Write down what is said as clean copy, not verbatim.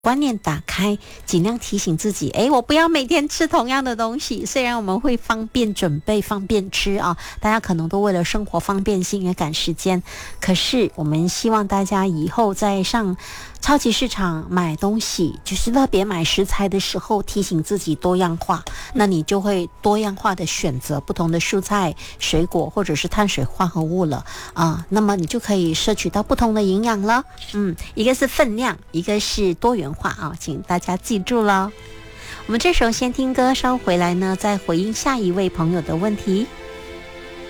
观念打开，尽量提醒自己，我不要每天吃同样的东西。虽然我们会方便准备、方便吃啊，大家可能都为了生活方便性也赶时间，可是我们希望大家以后在上超级市场买东西，就是特别买食材的时候，提醒自己多样化，那你就会多样化的选择不同的蔬菜、水果或者是碳水化合物了啊，那么你就可以摄取到不同的营养了。一个是分量，一个是多元化啊，请大家记住了。我们这时候先听歌，稍回来呢再回应下一位朋友的问题。